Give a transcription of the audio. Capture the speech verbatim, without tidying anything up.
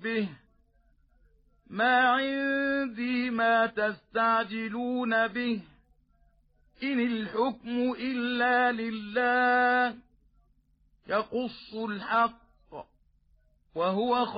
ربه ما عندي ما تستعجلون به إن الحكم إلا لله يقص الحق وهو